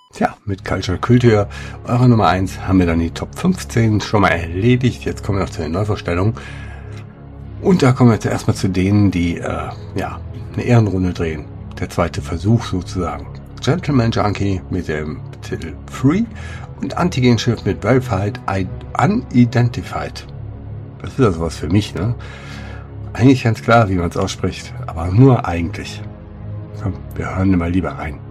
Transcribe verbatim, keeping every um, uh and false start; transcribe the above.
Tja, mit Culture Kultur, eure Nummer eins, haben wir dann die Top fünfzehn schon mal erledigt. Jetzt kommen wir noch zu den Neuvorstellungen. Und da kommen wir jetzt erstmal zu denen, die äh, ja, eine Ehrenrunde drehen. Der zweite Versuch sozusagen. Gentleman Junkie mit dem Titel Free und Antigen-Shift mit Verified Unidentified. Das ist ja sowas für mich, ne? Eigentlich ganz klar, wie man es ausspricht, aber nur eigentlich. Komm, wir hören mal lieber rein.